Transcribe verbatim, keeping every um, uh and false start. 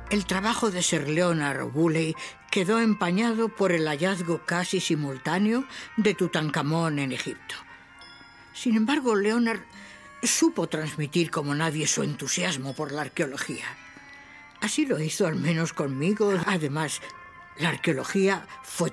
El trabajo de Sir Leonard Woolley quedó empañado por el hallazgo casi simultáneo de Tutankamón en Egipto. Sin embargo, Leonard supo transmitir como nadie su entusiasmo por la arqueología. Así lo hizo al menos conmigo. Además, la arqueología fue